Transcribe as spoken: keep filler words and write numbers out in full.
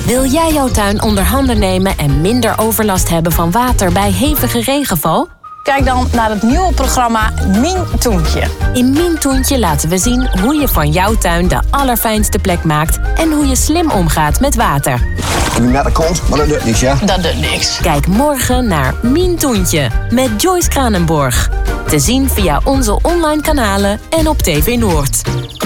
Wil jij jouw tuin onder handen nemen en minder overlast hebben van water bij hevige regenval? Kijk dan naar het nieuwe programma Mien Toentje. In Mien Toentje laten we zien hoe je van jouw tuin de allerfijnste plek maakt en hoe je slim omgaat met water. Nu met de kont, maar dat doet niks, ja? Dat doet niks. Kijk morgen naar Mien Toentje met Joyce Kranenborg. Te zien via onze online kanalen en op T V Noord.